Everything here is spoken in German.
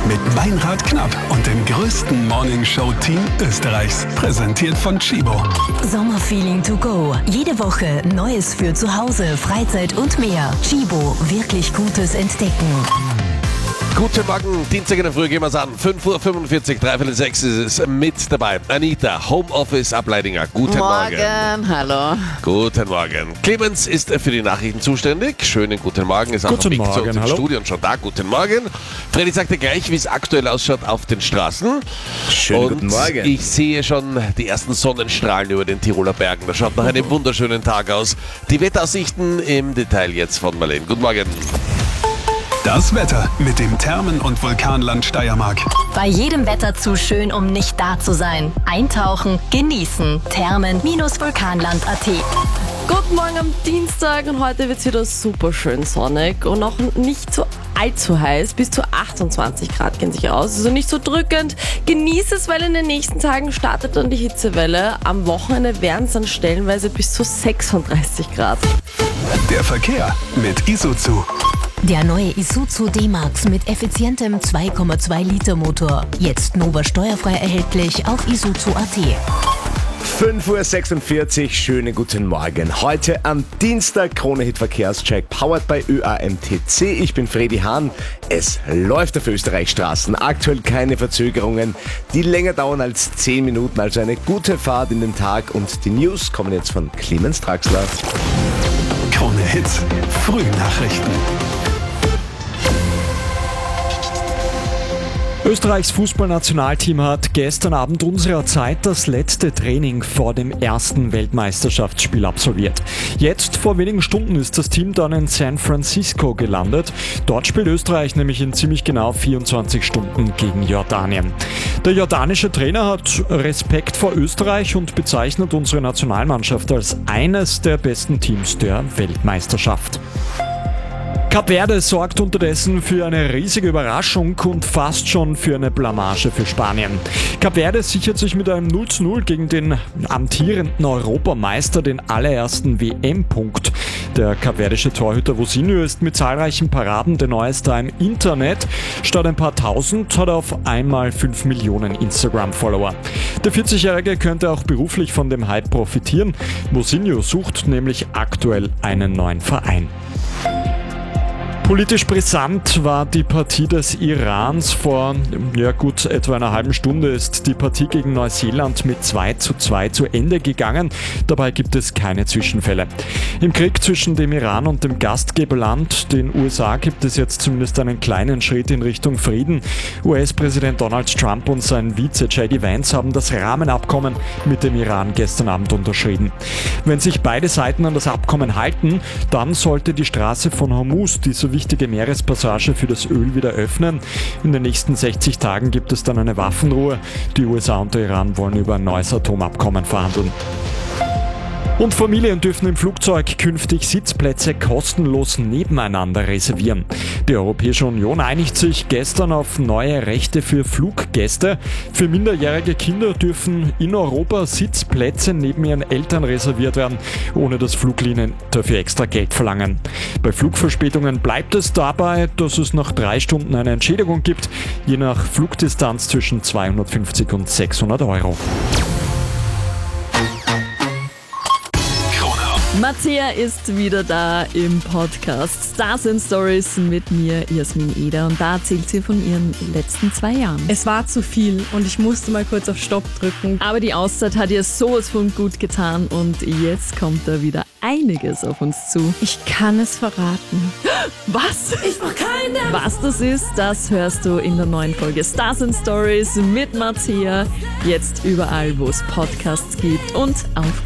mit Meinrad Knapp und dem größten Morningshow-Team Österreichs. Präsentiert von Chibo. Sommerfeeling to go. Jede Woche Neues für zu Hause, Freizeit und mehr. Chibo, wirklich Gutes entdecken. Guten Morgen, Dienstag in der Früh gehen wir es an. 5.45 Uhr, 5:45 ist es mit dabei. Anita, Homeoffice Ableidinger. Guten Morgen. Hallo. Guten Morgen. Clemens ist für die Nachrichten zuständig. Schönen guten Morgen. Ist auch auf Weg zu uns im Studio und schon da. Guten Morgen. Freddy sagte gleich, wie es aktuell ausschaut auf den Straßen. Schönen guten Morgen. Ich sehe schon die ersten Sonnenstrahlen über den Tiroler Bergen. Das schaut nach einem wunderschönen Tag aus. Die Wetteraussichten im Detail jetzt von Marlene. Guten Morgen. Das Wetter mit dem Thermen- und Vulkanland Steiermark. Bei jedem Wetter zu schön, um nicht da zu sein. Eintauchen, genießen. Thermen-vulkanland.at. Guten Morgen am Dienstag und heute wird es wieder super schön sonnig und auch nicht so allzu heiß. Bis zu 28 Grad gehen sich aus, also nicht so drückend. Genieß es, weil in den nächsten Tagen startet dann die Hitzewelle. Am Wochenende werden es dann stellenweise bis zu 36 Grad. Der Verkehr mit Isuzu. Der neue Isuzu D-Max mit effizientem 2,2 Liter Motor. Jetzt Nova steuerfrei erhältlich auf isuzu.at. 5.46 Uhr, schönen guten Morgen. Heute am Dienstag Krone-Hit Verkehrscheck, powered by ÖAMTC. Ich bin Freddy Hahn. Es läuft auf Österreichstraßen. Aktuell keine Verzögerungen, die länger dauern als 10 Minuten. Also eine gute Fahrt in den Tag. Und die News kommen jetzt von Clemens Draxler. Krone-Hit Frühnachrichten. Österreichs Fußballnationalteam hat gestern Abend unserer Zeit das letzte Training vor dem ersten Weltmeisterschaftsspiel absolviert. Jetzt, vor wenigen Stunden, ist das Team dann in San Francisco gelandet. Dort spielt Österreich nämlich in ziemlich genau 24 Stunden gegen Jordanien. Der jordanische Trainer hat Respekt vor Österreich und bezeichnet unsere Nationalmannschaft als eines der besten Teams der Weltmeisterschaft. Kap Verde sorgt unterdessen für eine riesige Überraschung und fast schon für eine Blamage für Spanien. Kap Verde sichert sich mit einem 0:0 gegen den amtierenden Europameister den allerersten WM-Punkt. Der kapverdische Torhüter Vozinho ist mit zahlreichen Paraden der Neuestar im Internet. Statt ein paar tausend hat er auf einmal 5 Millionen Instagram-Follower. Der 40-Jährige könnte auch beruflich von dem Hype profitieren. Vozinho sucht nämlich aktuell einen neuen Verein. Politisch brisant war die Partie des Irans. Vor gut etwa einer halben Stunde ist die Partie gegen Neuseeland mit 2:2 zu Ende gegangen. Dabei gibt es keine Zwischenfälle. Im Krieg zwischen dem Iran und dem Gastgeberland, den USA, gibt es jetzt zumindest einen kleinen Schritt in Richtung Frieden. US-Präsident Donald Trump und sein Vize J.D. Vance haben das Rahmenabkommen mit dem Iran gestern Abend unterschrieben. Wenn sich beide Seiten an das Abkommen halten, dann sollte die Straße von Hormuz, diese wichtige Meerespassage für das Öl, wieder öffnen. In den nächsten 60 Tagen gibt es dann eine Waffenruhe. Die USA und der Iran wollen über ein neues Atomabkommen verhandeln. Und Familien dürfen im Flugzeug künftig Sitzplätze kostenlos nebeneinander reservieren. Die Europäische Union einigt sich gestern auf neue Rechte für Fluggäste. Für minderjährige Kinder dürfen in Europa Sitzplätze neben ihren Eltern reserviert werden, ohne dass Fluglinien dafür extra Geld verlangen. Bei Flugverspätungen bleibt es dabei, dass es nach 3 Stunden eine Entschädigung gibt, je nach Flugdistanz zwischen 250 und 600 Euro. Matthias ist wieder da im Podcast Stars and Stories mit mir, Jasmin Eder. Und da erzählt sie von ihren letzten 2 Jahren. Es war zu viel und ich musste mal kurz auf Stopp drücken. Aber die Auszeit hat ihr sowas von gut getan und jetzt kommt da wieder einiges auf uns zu. Ich kann es verraten. Was? Was das ist, das hörst du in der neuen Folge Stars and Stories mit Matthias. Jetzt überall, wo es Podcasts gibt und auf